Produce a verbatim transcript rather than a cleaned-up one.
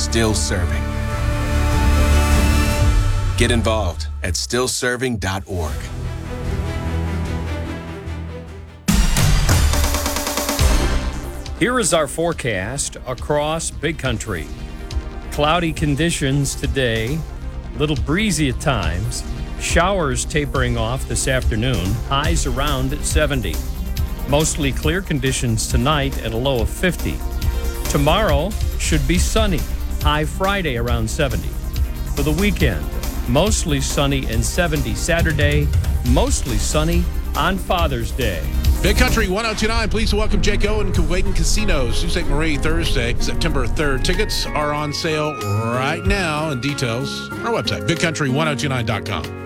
still serving. Get involved at still serving dot org. Here is our forecast across Big Country. Cloudy conditions today, little breezy at times. Showers tapering off this afternoon, highs around seventy. Mostly clear conditions tonight at a low of fifty. Tomorrow should be sunny, high Friday around seventy. For the weekend, mostly sunny and seventy Saturday, mostly sunny on Father's Day. Big Country one oh two point nine, please welcome Jake Owen, Kuwaitan Casinos, Sault Ste. Marie, Thursday, September third. Tickets are on sale right now, and details on our website, big country ten twenty-nine dot com.